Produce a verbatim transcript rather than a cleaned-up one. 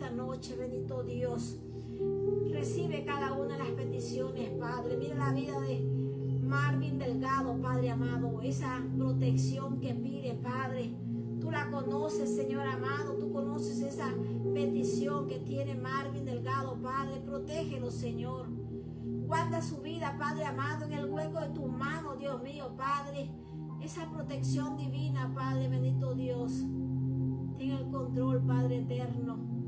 esta noche, bendito Dios. Recibe cada una de las peticiones, Padre. Mira la vida de Marvin Delgado, Padre amado. Esa protección que pide, Padre. Tú la conoces, Señor amado. Tú conoces esa petición que tiene Marvin Delgado, Padre. Protégelo, Señor. Guarda su vida, Padre amado, en el hueco de tu mano, Dios mío, Padre. Esa protección divina, Padre, bendito Dios. Ten el control, Padre eterno.